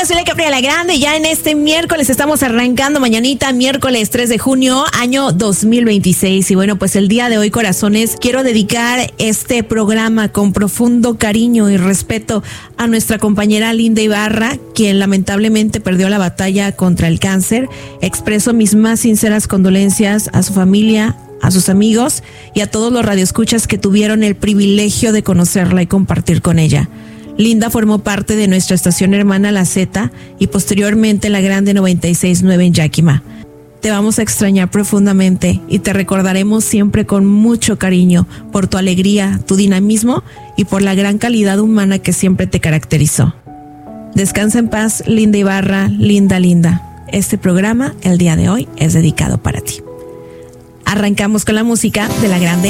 soy la Capri la Grande. Ya en este miércoles estamos arrancando mañanita, miércoles 3 de junio, año 2026. Y bueno, pues el día de hoy, corazones, quiero dedicar este programa con profundo cariño y respeto a nuestra compañera Linda Ibarra, quien lamentablemente perdió la batalla contra el cáncer. Expreso mis más sinceras condolencias a su familia, a sus amigos y a todos los radioescuchas que tuvieron el privilegio de conocerla y compartir con ella. Linda formó parte de nuestra estación hermana La Z y posteriormente la Grande 96.9 en Yakima. Te vamos a extrañar profundamente y te recordaremos siempre con mucho cariño por tu alegría, tu dinamismo y por la gran calidad humana que siempre te caracterizó. Descansa en paz, Linda Ibarra, linda. Este programa, el día de hoy, es dedicado para ti. Arrancamos con la música de la Grande.